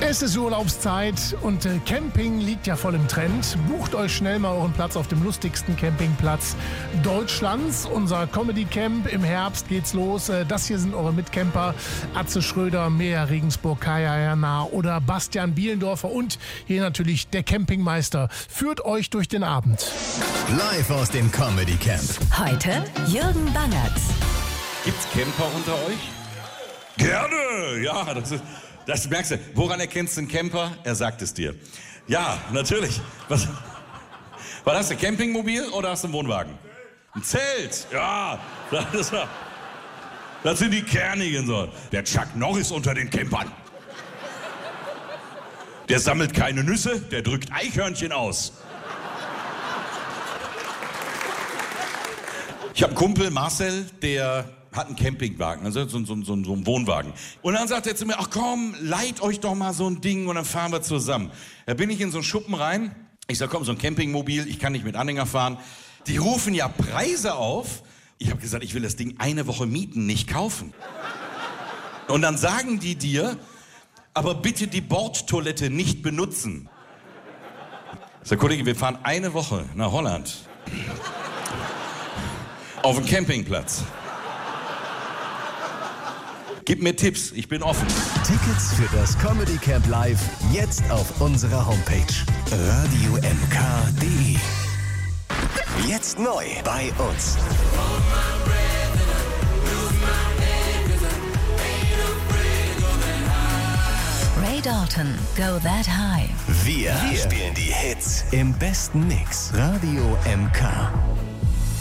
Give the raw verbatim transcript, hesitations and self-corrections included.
Es ist Urlaubszeit und äh, Camping liegt ja voll im Trend. Bucht euch schnell mal euren Platz auf dem lustigsten Campingplatz Deutschlands. Unser Comedy Camp im Herbst geht's los. Äh, das hier sind eure Mitcamper. Atze Schröder, Mea Regensburg, Kaya Jana oder Bastian Bielendorfer und hier natürlich der Campingmeister. Führt euch durch den Abend. Live aus dem Comedy Camp. Heute Jürgen Bangert. Gibt's Camper unter euch? Gerne, ja, das ist... Das merkst du. Woran erkennst du einen Camper? Er sagt es dir. Ja, natürlich. Was, was hast du, Campingmobil oder hast du einen Wohnwagen? Ein Zelt. Ja, das, das sind die Kernigen so. Der Chuck Norris unter den Campern. Der sammelt keine Nüsse, der drückt Eichhörnchen aus. Ich habe einen Kumpel, Marcel, der hat einen Campingwagen, also so, so, so, so einen Wohnwagen. Und dann sagt er zu mir, ach komm, leiht euch doch mal so ein Ding und dann fahren wir zusammen. Da bin ich in so einen Schuppen rein. Ich sag, komm, so ein Campingmobil, ich kann nicht mit Anhänger fahren. Die rufen ja Preise auf. Ich habe gesagt, ich will das Ding eine Woche mieten, nicht kaufen. Und dann sagen die dir, aber bitte die Bordtoilette nicht benutzen. Ich sag, Kollege, wir fahren eine Woche nach Holland. Auf dem Campingplatz. Gib mir Tipps, ich bin offen. Tickets für das Comedy Camp Live jetzt auf unserer Homepage radio m k punkt d e. Jetzt neu bei uns. Ray Dalton, Go That High. Wir, Wir spielen die Hits im besten Mix. Radio M K.